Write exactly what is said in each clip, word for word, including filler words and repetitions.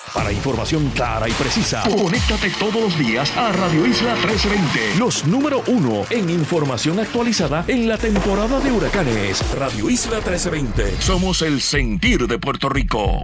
Para información clara y precisa, conéctate todos los días a Radio Isla trece veinte. Los número uno en información actualizada en la temporada de huracanes. Radio Isla trece veinte. Somos el sentir de Puerto Rico.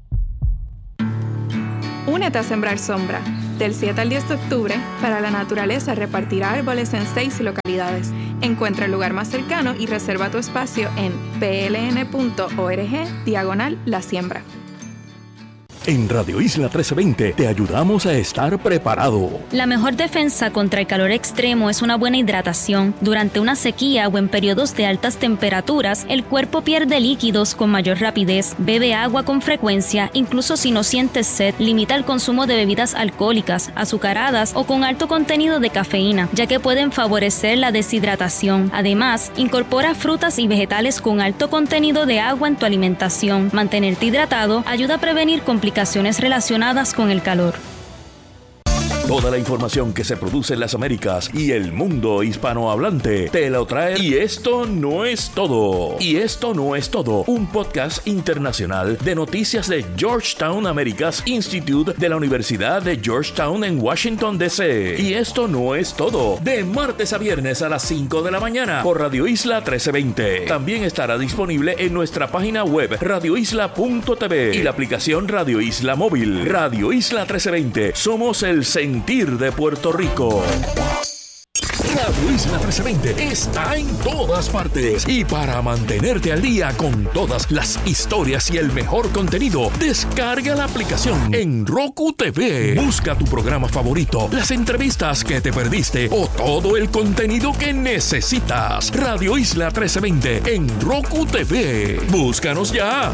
Únete a Sembrar Sombra. Del siete al diez de octubre, Para la Naturaleza repartirá árboles en seis localidades. Encuentra el lugar más cercano y reserva tu espacio en pln.org diagonal la siembra. En Radio Isla trece veinte te ayudamos a estar preparado. La mejor defensa contra el calor extremo es una buena hidratación. Durante una sequía o en periodos de altas temperaturas, el cuerpo pierde líquidos con mayor rapidez. Bebe agua con frecuencia, incluso si no sientes sed. Limita el consumo de bebidas alcohólicas, azucaradas o con alto contenido de cafeína, ya que pueden favorecer la deshidratación. Además, incorpora frutas y vegetales con alto contenido de agua en tu alimentación. Mantenerte hidratado ayuda a prevenir complicaciones relacionadas con el calor. Toda la información que se produce en las Américas y el mundo hispanohablante te lo trae. Y esto no es todo. Y esto no es todo. Un podcast internacional de noticias de Georgetown Americas Institute de la Universidad de Georgetown en Washington, D C Y esto no es todo. De martes a viernes a las cinco de la mañana por Radio Isla trece veinte. También estará disponible en nuestra página web radio isla punto t v y la aplicación Radio Isla Móvil. Radio Isla trece veinte. Somos el sentir de Puerto Rico. Radio Isla trece veinte está en todas partes. Y para mantenerte al día con todas las historias y el mejor contenido, descarga la aplicación en Roku T V. Busca tu programa favorito, las entrevistas que te perdiste o todo el contenido que necesitas. Radio Isla trece veinte en Roku T V. Búscanos ya.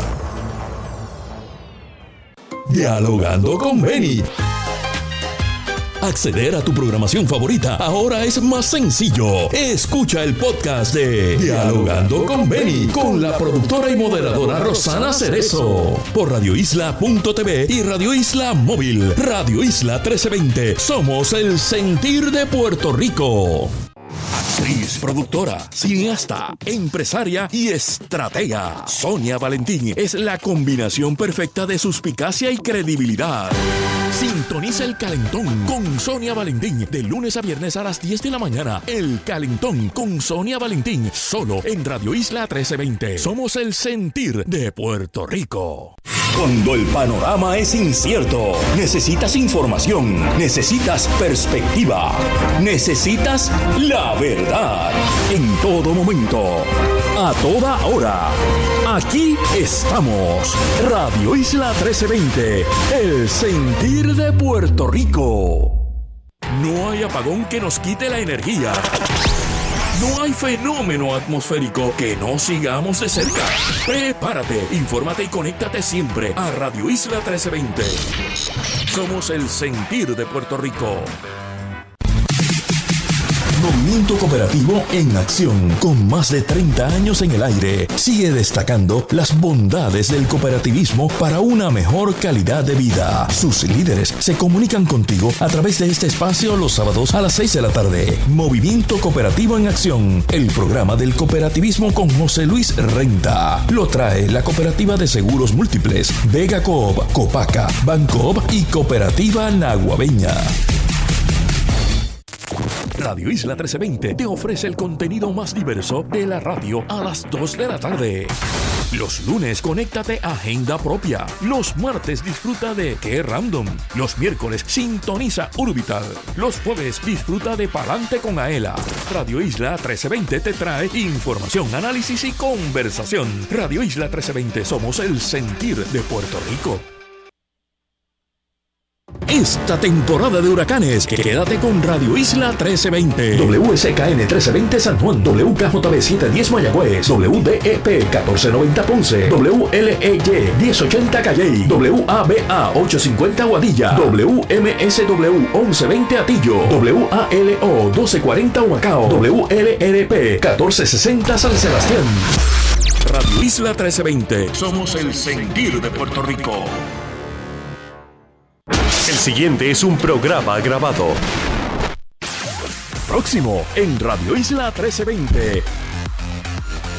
Dialogando con Benny. Acceder a tu programación favorita ahora es más sencillo. Escucha el podcast de Dialogando con Benny con la productora y moderadora Rosana Cerezo por radio isla punto t v y Radio Isla Móvil. Radio Isla trece veinte. Somos el sentir de Puerto Rico. Actriz, productora, cineasta, empresaria y estratega. Sonia Valentín es la combinación perfecta de suspicacia y credibilidad. Sintoniza El Calentón con Sonia Valentín de lunes a viernes a las diez de la mañana. El Calentón con Sonia Valentín, solo en Radio Isla trece veinte. Somos el sentir de Puerto Rico. Cuando el panorama es incierto, necesitas información, necesitas perspectiva, necesitas la verdad. En todo momento, a toda hora, aquí estamos. Radio Isla trece veinte, el sentir de Puerto Rico. No hay apagón que nos quite la energía. No hay fenómeno atmosférico que no sigamos de cerca. Prepárate, infórmate y conéctate siempre a Radio Isla trece veinte. Somos el sentir de Puerto Rico. Movimiento Cooperativo en acción. Con más de treinta años en el aire, sigue destacando las bondades del cooperativismo para una mejor calidad de vida. Sus líderes se comunican contigo a través de este espacio los sábados a las seis de la tarde. Movimiento Cooperativo en acción, el programa del cooperativismo con José Luis Renta. Lo trae la Cooperativa de Seguros Múltiples, Vega Coop, Copaca, Bancoop y Cooperativa Naguabeña. Radio Isla trece veinte te ofrece el contenido más diverso de la radio a las dos de la tarde. Los lunes, conéctate a Agenda Propia. Los martes, disfruta de Qué Random. Los miércoles, sintoniza Urbital. Los jueves, disfruta de Palante con Aela. Radio Isla trece veinte te trae información, análisis y conversación. Radio Isla trece veinte, somos el sentir de Puerto Rico. Esta temporada de huracanes, quédate con Radio Isla trece veinte. W S K N trece veinte San Juan, W K J B setecientos diez Mayagüez, W D E P catorce noventa Ponce, W L E Y diez ochenta Calley, W A B A ochocientos cincuenta Guadilla, W M S W once veinte Atillo, W A L O doce cuarenta Humacao, W L R P catorce sesenta San Sebastián. Radio Isla trece veinte. Somos el sentir de Puerto Rico. El siguiente es un programa grabado. Próximo en Radio Isla trece veinte.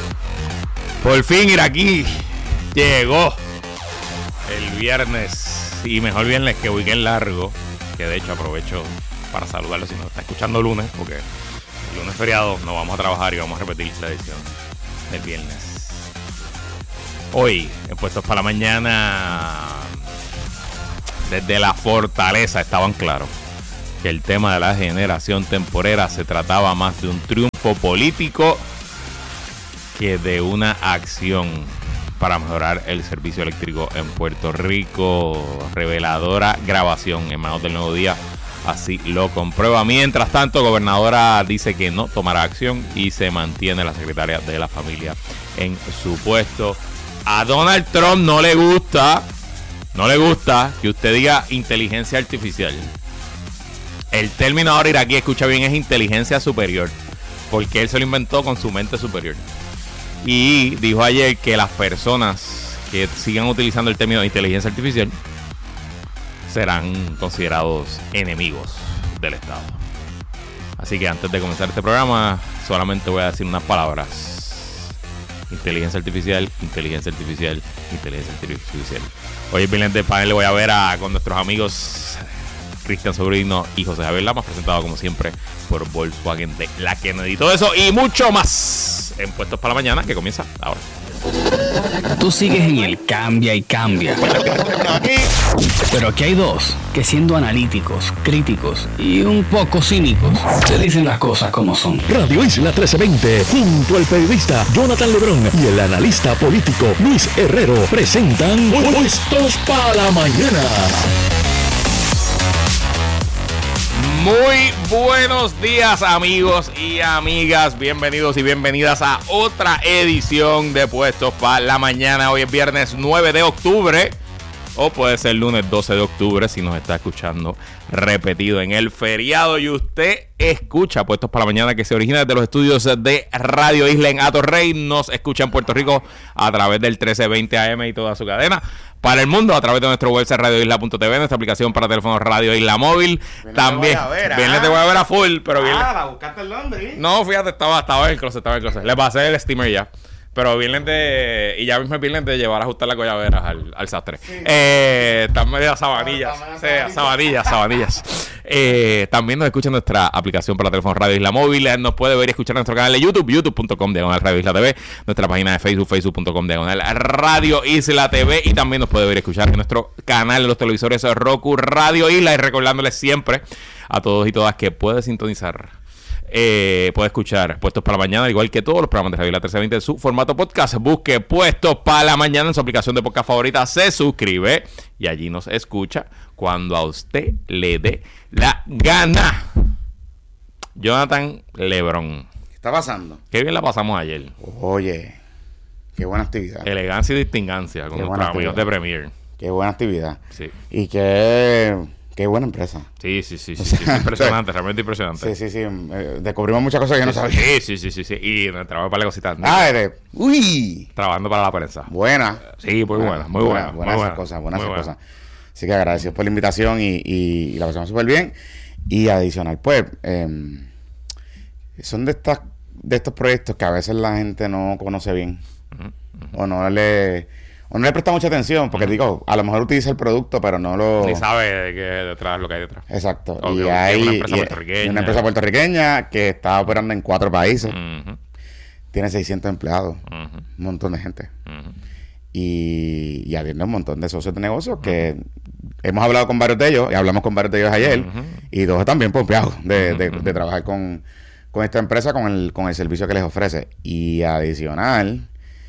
Por fin, Iraquí llegó el viernes. y mejor viernes que weekend largo, que de hecho aprovecho para saludarlo si nos está escuchando lunes, porque el lunes feriado no vamos a trabajar y vamos a repetir la edición del viernes. Hoy, en Puestos para la Mañana, desde la fortaleza estaban claros que el tema de la generación temporera se trataba más de un triunfo político que de una acción para mejorar el servicio eléctrico en Puerto Rico. Reveladora grabación en Manos del Nuevo Día así lo comprueba. Mientras tanto, gobernadora dice que no tomará acción y se mantiene la secretaria de la familia en su puesto. A Donald Trump no le gusta, no le gusta que usted diga inteligencia artificial. El término ahora iraquí, escucha bien, es inteligencia superior, porque él se lo inventó con su mente superior. Y dijo ayer que las personas que sigan utilizando el término de inteligencia artificial serán considerados enemigos del Estado. Así que antes de comenzar este programa, solamente voy a decir unas palabras: inteligencia artificial, inteligencia artificial, inteligencia artificial. Hoy es viernes de panel, le voy a ver a, con nuestros amigos Cristian Sobrino y José Javier Lamas, presentado como siempre por Volkswagen de la Kennedy. Todo eso y mucho más en Puestos para la Mañana, que comienza ahora. Tú sigues en el cambia y cambia. Pero aquí hay dos que, siendo analíticos, críticos y un poco cínicos, te dicen las cosas como son. Radio Isla trece veinte, junto al periodista Jonathan Lebrón y el analista político Luis Herrero, presentan Puestos para la Mañana. Muy buenos días, amigos y amigas. Bienvenidos y bienvenidas a otra edición de Puestos para la Mañana. Hoy es viernes nueve de octubre, o puede ser lunes doce de octubre si nos está escuchando repetido en el feriado. Y usted escucha Puestos para la Mañana, que se origina desde los estudios de Radio Isla en Atorrey. Nos escucha en Puerto Rico a través del trece veinte A M y toda su cadena. Para el mundo a través de nuestro website radio isla punto t v, nuestra aplicación para teléfonos Radio Isla Móvil. Bien, también bien, te voy a ver a full, pero bien. Ah, la buscaste el nombre. No, fíjate, estaba, estaba en el closet, estaba en el closet. Le pasé el steamer ya. Pero viernes de... Y ya mismo es viernes de llevar a ajustar las collaveras al, al sastre. Sí. Eh, están medio sabanillas. Sí, sabanillas, sabanillas. Eh, también nos escucha en nuestra aplicación para teléfono Radio Isla Móvil. Nos puede ver y escuchar en nuestro canal de YouTube, youtube punto com diagonal Radio Isla T V. Nuestra página de Facebook, facebook punto com diagonal Radio Isla T V. Y también nos puede ver y escuchar en nuestro canal de los televisores Roku Radio Isla. Y recordándoles siempre a todos y todas que puede sintonizar, Eh, puede escuchar Puestos para la Mañana, al igual que todos los programas de Radio Isla trece veinte en su formato podcast. Busque Puestos para la Mañana en su aplicación de podcast favorita, se suscribe y allí nos escucha cuando a usted le dé la gana. Jonathan Lebrón, ¿qué está pasando? Qué bien la pasamos ayer. Oye, qué buena actividad. Elegancia y distingancia con qué nuestros amigos de Premier. Qué buena actividad. Sí. Y qué... Qué buena empresa. Sí, sí, sí, sí, sí. Impresionante, realmente impresionante. Sí, sí, sí. Eh, descubrimos muchas cosas que sí, no sabía. Sí, sí, sí, sí, sí. Y nos trabajamos para la cosita. Ah, eres. Uy. Trabajando para la prensa. Buena. Sí, muy buena, muy buena. Buenas muy buena, cosas, buenas buena. cosas. Así que agradecidos por la invitación y, y, y la pasamos súper bien. Y adicional, pues, eh, son de estas de estos proyectos que a veces la gente no conoce bien. Uh-huh, uh-huh. O no le... O no le presta mucha atención, porque uh-huh. digo, a lo mejor utiliza el producto, pero no lo... Ni sabe de qué detrás, lo que hay detrás. Exacto. O y que hay una empresa y, puertorriqueña. Y una empresa puertorriqueña que está operando en cuatro países. Uh-huh. Tiene seiscientos empleados. Uh-huh. Un montón de gente. Uh-huh. Y, y atiende un montón de socios de negocios uh-huh. que hemos hablado con varios de ellos, y hablamos con varios de ellos ayer, uh-huh. y dos están bien pompeados de, uh-huh. de, de trabajar con, con esta empresa, con el, con el servicio que les ofrece. Y adicional...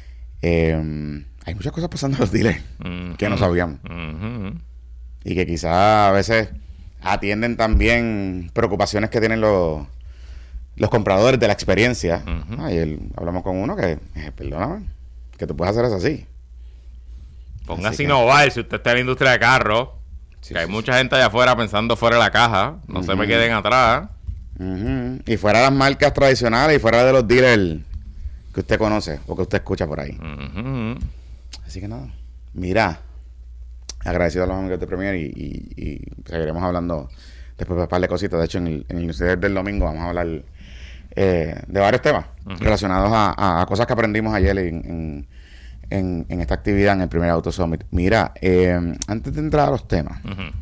Eh, hay muchas cosas pasando en los dealers uh-huh. que no sabíamos. Uh-huh. Y que quizás a veces atienden también preocupaciones que tienen los, los compradores de la experiencia. Uh-huh. Ah, y el, hablamos con uno que, eh, perdóname, que tú puedes hacer eso así. Póngase a innovar si usted está en la industria de carros. Sí, que hay sí, mucha sí. gente allá afuera pensando fuera de la caja. No uh-huh. se me queden atrás. Uh-huh. Y fuera de las marcas tradicionales y fuera de los dealers que usted conoce o que usted escucha por ahí. Uh-huh. Así que nada, mira, agradecido a los amigos de Premier y, y, y seguiremos hablando después de un par de cositas. De hecho, en el, en el newsletter del domingo vamos a hablar eh, de varios temas uh-huh. relacionados a, a, a cosas que aprendimos ayer en, en, en, en esta actividad en el primer Auto Summit. Mira, eh, antes de entrar a los temas, uh-huh.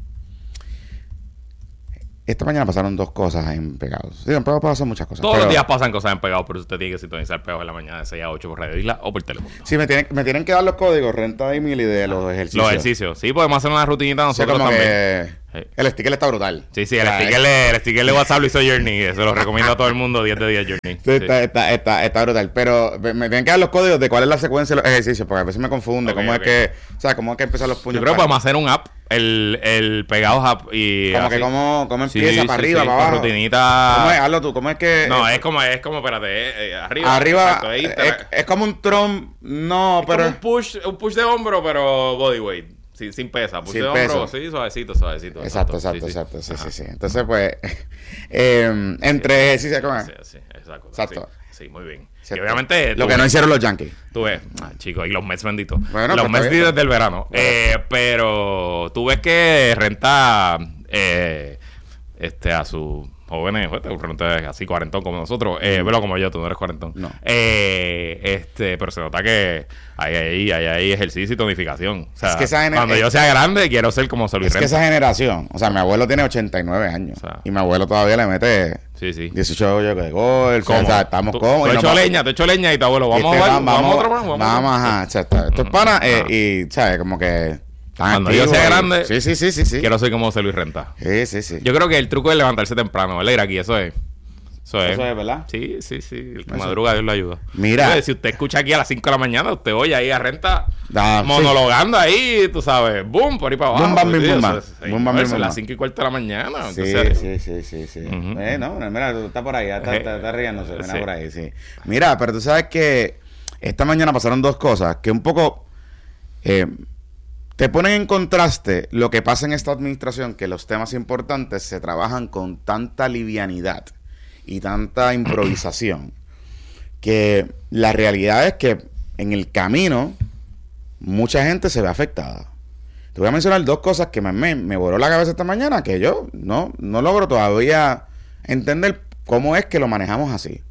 esta mañana pasaron dos cosas en Pegados. Sí, en Pegados pasan muchas cosas. Todos pero... los días pasan cosas en Pegados, pero usted tiene que sintonizar Pegados en la mañana de seis a ocho por Radio Isla o por Telemundo. Sí, me tienen, me tienen que dar los códigos, Renta de Emily, de los ejercicios. Los ejercicios. Sí, podemos hacer una rutinita nosotros sí, como también. Que... Sí. El sticker está brutal. Sí, sí, el, sticker, de, el sticker de WhatsApp lo hizo Journey. Se lo recomiendo a todo el mundo, diez de diez Journey. Sí, sí. Está, está, está, está brutal. Pero me tienen que dar los códigos de cuál es la secuencia de los ejercicios, porque a veces me confunde. Okay, cómo okay. es que, o sea, cómo es que empiezan los puños. Yo creo que podemos hacer un app, el, el Pegados App. Y como así. Que cómo, cómo empieza sí, para sí, arriba, sí, para abajo. Rutinita. ¿Cómo es? Hazlo tú. ¿Cómo es que...? No, es como, es como, espérate, eh, eh, arriba. Arriba, exacto, ahí, es, es como un tron, no, es pero... Como un push, un push de hombro, pero bodyweight. Sin, sin pesa, puse de hombro, sí, suavecito, suavecito. Exacto, exacto, exacto, sí, sí, sí. Entonces, pues, eh, entre ejercicios, ¿cómo es? Sí, sí, exacto. Exacto. Sí, sí, muy bien. Y obviamente... Lo que no hicieron los Yankees. Tú ves, ah, chicos, y los Mets benditos. Bueno, los pues Mets desde el verano. Bueno. Eh, pero tú ves que renta eh, este, a sus jóvenes, pues, así cuarentón como nosotros, eh, pero como yo, tú no eres cuarentón. No. Eh, este, pero se nota que hay ahí, hay ahí ejercicio y tonificación. O sea, es que esa gener- cuando yo sea grande, quiero ser como Solís Es Renta. que esa generación, o sea, mi abuelo tiene ochenta y nueve años. O sea, y mi abuelo todavía le mete sí, sí. dieciocho hoyos de golf. O sea, estamos tú, cómodos. Tú hecho leña, te hecho leña y tu abuelo, vamos este, a ver, vamos, vamos a otro más. Vamos, vamos ajá, exacto. Esto es pana, eh, y, ¿sabes? Como que... Cuando yo sea grande, sí, sí, sí, sí, sí. quiero ser como Solís Renta. Sí, sí, sí. Yo creo que el truco es levantarse temprano, ¿verdad? Ir aquí, eso es. Eso es. Eso es, ¿verdad? Sí, sí, sí. El que eso. Madruga, Dios lo ayuda. Mira. Entonces, si usted escucha aquí a las cinco de la mañana, usted oye ahí a Renta ah, monologando sí. ahí, tú sabes, boom, por ahí para abajo. Boom, bam, bim, boom, bam. Boom, bam, bim, a las cinco y cuarto de la mañana. Sí, entonces, sí, sí, sí, sí. Uh-huh. Eh, no, mira, tú estás por ahí, está, está, está riéndose, mira sí. por ahí, sí. Mira, pero tú sabes que esta mañana pasaron dos cosas que un poco eh, te ponen en contraste lo que pasa en esta administración, que los temas importantes se trabajan con tanta livianidad y tanta improvisación, que la realidad es que en el camino mucha gente se ve afectada. Te voy a mencionar dos cosas que me, me, me voló la cabeza esta mañana, que yo no, no logro todavía entender cómo es que lo manejamos así.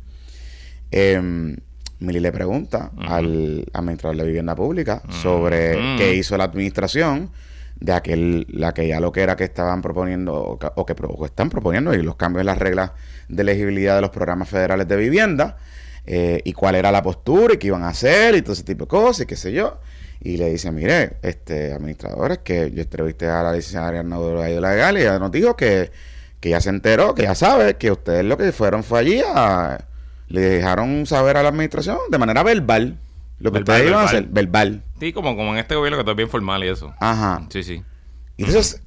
Eh, Mili le pregunta uh-huh. al administrador de vivienda pública uh-huh. sobre uh-huh. qué hizo la administración de aquel, la que ya lo que era que estaban proponiendo o que, o que o están proponiendo y los cambios en las reglas de elegibilidad de los programas federales de vivienda eh, y cuál era la postura y qué iban a hacer y todo ese tipo de cosas y qué sé yo. Y le dice, mire, este administrador, es que yo entrevisté a la licenciada Ariadna de la Legal y ella nos dijo que, que ya se enteró, que ya sabe que ustedes lo que fueron fue allí a... Le dejaron saber a la administración de manera verbal lo que verbal, ustedes iban a hacer, verbal. Sí, como, como en este gobierno que todo es bien formal y eso. Ajá. Sí, sí. Entonces,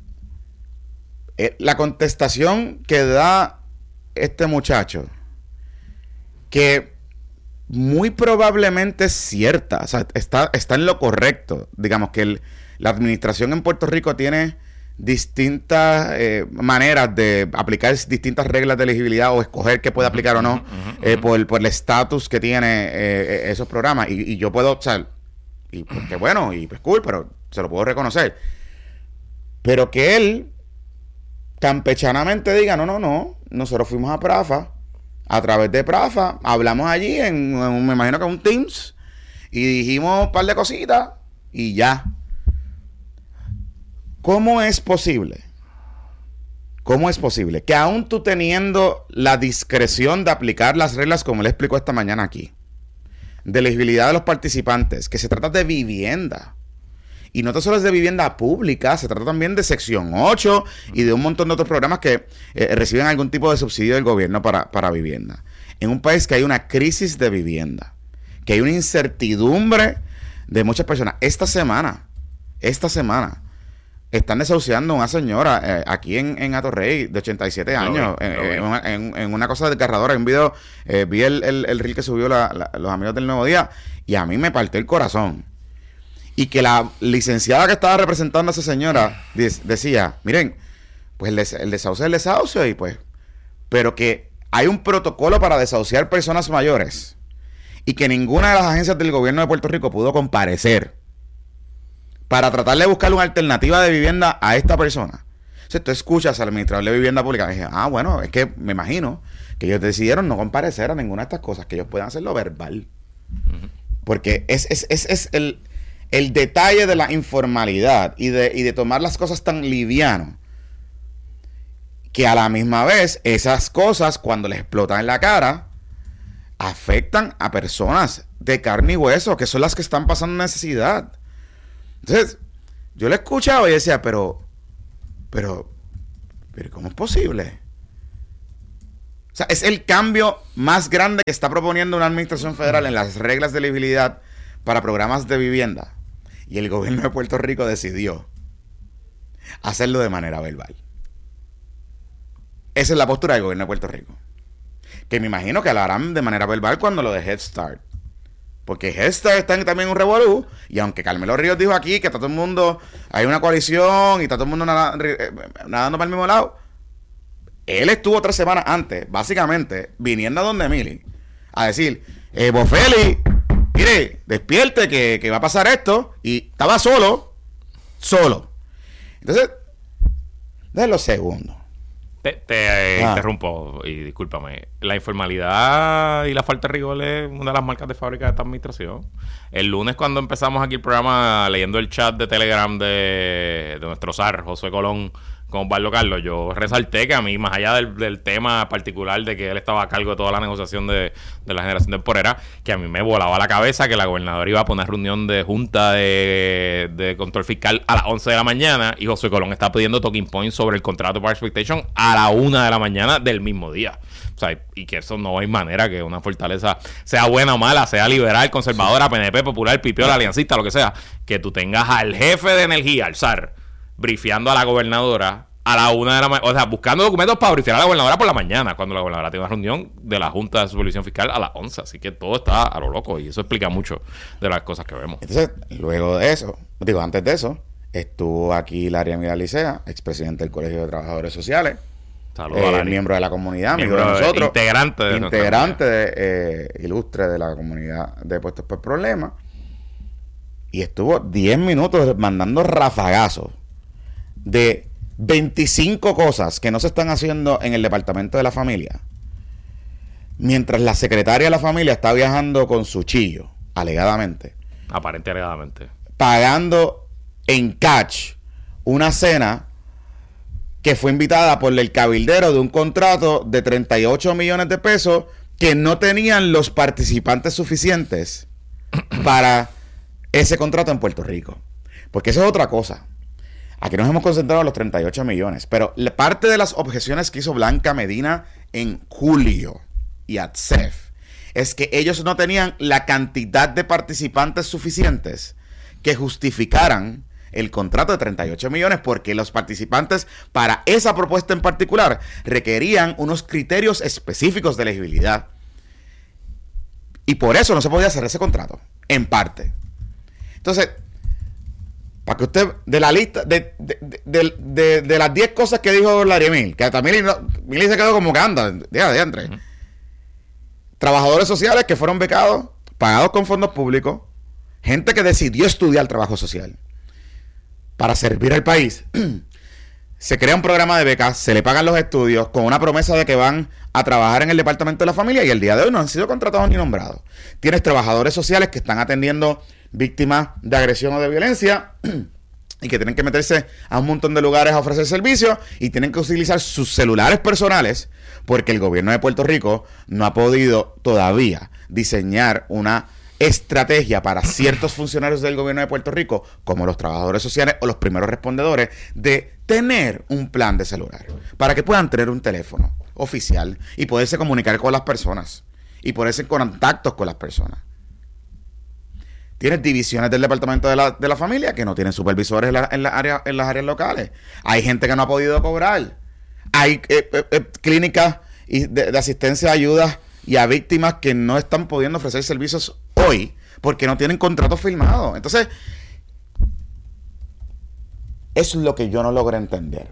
eh, la contestación que da este muchacho, que muy probablemente es cierta, o sea, está, está en lo correcto. Digamos que el, la administración en Puerto Rico tiene distintas eh, maneras de aplicar distintas reglas de elegibilidad o escoger qué puede aplicar uh-huh, o no uh-huh, eh, uh-huh. por, por el estatus que tiene eh, esos programas y, y yo puedo, o sea, y pues qué bueno y pues cool, pero se lo puedo reconocer, pero que él campechanamente diga no, no, no, nosotros fuimos a Prafa, a través de Prafa hablamos allí en, en me imagino que un Teams y dijimos un par de cositas y ya. ¿Cómo es posible? ¿Cómo es posible que aún tú teniendo la discreción de aplicar las reglas, como le explicó esta mañana aquí, de elegibilidad de los participantes, que se trata de vivienda, y no solo es de vivienda pública, se trata también de sección ocho y de un montón de otros programas que eh, reciben algún tipo de subsidio del gobierno para, para vivienda, en un país que hay una crisis de vivienda, que hay una incertidumbre de muchas personas. Esta semana, esta semana, están desahuciando a una señora eh, aquí en, en Atorrey de ochenta y siete años, en, en, una, en, en una cosa desgarradora. En un video, eh, vi el, el, el reel que subió la, la, los amigos del Nuevo Día y a mí me partió el corazón. Y que la licenciada que estaba representando a esa señora de, decía, miren, pues el, des, el desahucio es el desahucio y pues, pero que hay un protocolo para desahuciar personas mayores y que ninguna de las agencias del gobierno de Puerto Rico pudo comparecer para tratar de buscar una alternativa de vivienda a esta persona. O sea, tú escuchas al administrador de vivienda pública y dices, ah, bueno, es que me imagino que ellos decidieron no comparecer a ninguna de estas cosas, que ellos puedan hacerlo verbal. Uh-huh. Porque es, es, es, es el, el detalle de la informalidad y de, y de tomar las cosas tan liviano, que a la misma vez esas cosas, cuando les explotan en la cara, afectan a personas de carne y hueso, que son las que están pasando necesidad. Entonces, yo le escuchaba y decía, pero, pero, pero, ¿cómo es posible? O sea, es el cambio más grande que está proponiendo una administración federal en las reglas de elegibilidad para programas de vivienda. Y el gobierno de Puerto Rico decidió hacerlo de manera verbal. Esa es la postura del gobierno de Puerto Rico. Que me imagino que lo harán de manera verbal cuando lo de Head Start. Porque Head Start está en, también en un revolú. Y aunque Carmelo Ríos dijo aquí que está todo el mundo, hay una coalición y está todo el mundo nada, nadando para el mismo lado. Él estuvo tres semanas antes, básicamente, viniendo a donde Mili, a decir, eh, Bofeli, mire, despierte que, que va a pasar esto. Y estaba solo, solo. Entonces, de los segundos. Te, te eh, ah. interrumpo y discúlpame. La informalidad y la falta de rigor es una de las marcas de fábrica de esta administración. El lunes, cuando empezamos aquí el programa, leyendo el chat de Telegram de, de nuestro zar, José Colón, con Osvaldo Carlos, yo resalté que a mí, más allá del, del tema particular de que él estaba a cargo de toda la negociación de, de la generación temporera, que a mí me volaba la cabeza que la gobernadora iba a poner reunión de junta de, de control fiscal a las once de la mañana y José Colón está pidiendo talking points sobre el contrato por expectation a la una de la mañana del mismo día. O sea, y que eso no hay manera que una fortaleza, sea buena o mala, sea liberal, conservadora, P N P, popular, pipiola, aliancista, lo que sea, que tú tengas al jefe de energía, al zar, brifeando a la gobernadora a la una de la mañana, o sea, buscando documentos para brifear a la gobernadora por la mañana, cuando la gobernadora tiene una reunión de la Junta de Supervisión Fiscal a las once, así que todo está a lo loco y eso explica mucho de las cosas que vemos. Entonces, luego de eso, digo, antes de eso, estuvo aquí Laria Mira Licea, expresidente del Colegio de Trabajadores Sociales, Saludos eh, a miembro de la comunidad, miembro de nosotros, integrante de integrante de, eh, ilustre de la comunidad de Puestos por Problemas, y estuvo diez minutos mandando rafagazos de veinticinco cosas que no se están haciendo en el departamento de la familia, mientras la secretaria de la familia está viajando con su chillo, alegadamente, aparente alegadamente, pagando en cash una cena que fue invitada por el cabildero de un contrato de treinta y ocho millones de pesos que no tenían los participantes suficientes para ese contrato en Puerto Rico. Porque eso es otra cosa. Aquí nos hemos concentrado en los treinta y ocho millones, pero parte de las objeciones que hizo Blanca Medina en julio y A T S E F es que ellos no tenían la cantidad de participantes suficientes que justificaran el contrato de treinta y ocho millones, porque los participantes para esa propuesta en particular requerían unos criterios específicos de elegibilidad. Y por eso no se podía hacer ese contrato, en parte. Entonces, para que usted, de la lista, de, de, de, de, de las diez cosas que dijo Laria Mil, que también Mili se quedó como que anda, ya de entre. Uh-huh. Trabajadores sociales que fueron becados, pagados con fondos públicos, gente que decidió estudiar trabajo social para servir al país. Se crea un programa de becas, se le pagan los estudios con una promesa de que van a trabajar en el departamento de la familia y el día de hoy no han sido contratados ni nombrados. Tienes trabajadores sociales que están atendiendo víctimas de agresión o de violencia y que tienen que meterse a un montón de lugares a ofrecer servicios y tienen que utilizar sus celulares personales porque el gobierno de Puerto Rico no ha podido todavía diseñar una estrategia para ciertos funcionarios del gobierno de Puerto Rico, como los trabajadores sociales o los primeros respondedores, de tener un plan de celular para que puedan tener un teléfono oficial y poderse comunicar con las personas y ponerse en contactos con las personas. Tienes divisiones del departamento de la, de la familia que no tienen supervisores en, la, en, la área, en las áreas locales. Hay gente que no ha podido cobrar. Hay eh, eh, eh, clínicas y de, de asistencia, ayudas y a víctimas que no están pudiendo ofrecer servicios hoy porque no tienen contratos firmados. Entonces, eso es lo que yo no logro entender.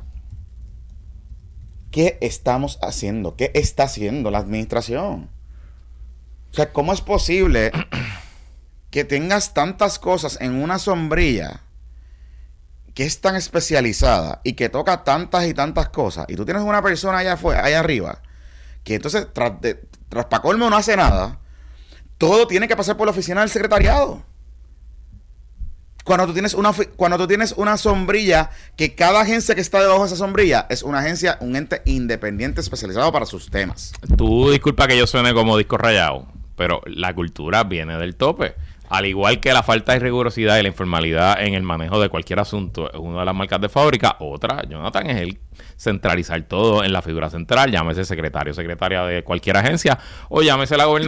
¿Qué estamos haciendo? ¿Qué está haciendo la administración? O sea, ¿cómo es posible que tengas tantas cosas en una sombrilla que es tan especializada y que toca tantas y tantas cosas y tú tienes una persona allá afuera, allá arriba, que entonces tras, de, tras pa' colmo no hace nada, todo tiene que pasar por la oficina del secretariado. Cuando tú tienes una cuando tú tienes una sombrilla, que cada agencia que está debajo de esa sombrilla es una agencia, un ente independiente especializado para sus temas. Tú disculpa que yo suene como disco rayado, pero la cultura viene del tope. Al igual que la falta de rigurosidad y la informalidad en el manejo de cualquier asunto es una de las marcas de fábrica, otra, Jonathan, es el centralizar todo en la figura central, llámese secretario, secretaria de cualquier agencia, o llámese la gobernadora